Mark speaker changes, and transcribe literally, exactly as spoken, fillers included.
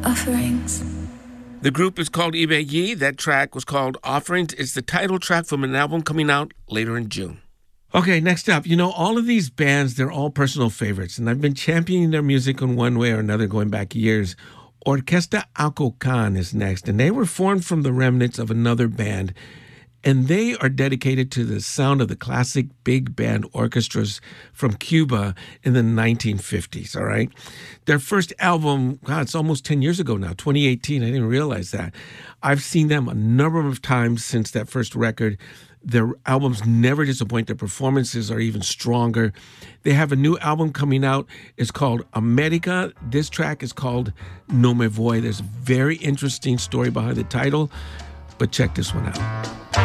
Speaker 1: Offerings.
Speaker 2: The group is called Ibeyi. That track was called Offerings. It's the title track from an album coming out later in June. Okay, next up, you know, all of these bands, they're all personal favorites, and I've been championing their music in one way or another going back years. Orquesta Alcocan is next, and they were formed from the remnants of another band, and they are dedicated to the sound of the classic big band orchestras from Cuba in the nineteen fifties, all right? Their first album, God, it's almost ten years ago now, twenty eighteen. I didn't realize that. I've seen them a number of times since that first record. Their albums never disappoint. Their performances are even stronger. They have a new album coming out. It's called America. This track is called No Me Voy. There's a very interesting story behind the title, but check this one out.